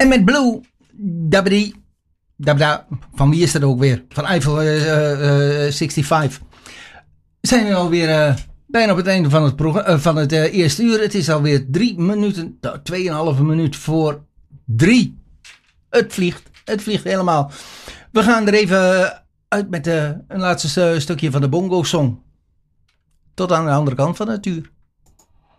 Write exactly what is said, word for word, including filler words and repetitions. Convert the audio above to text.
En met Blue, Dabadi, Dabda, van wie is dat ook weer? Van Eiffel uh, uh, zesenzestig. Zijn we alweer uh, bijna op het einde van het, progr- uh, van het uh, eerste uur. Het is alweer drie minuten, nou, tweeënhalve minuut voor drie. Het vliegt, het vliegt helemaal. We gaan er even uit met uh, een laatste uh, stukje van de Bongo Song. Tot aan de andere kant van het uur.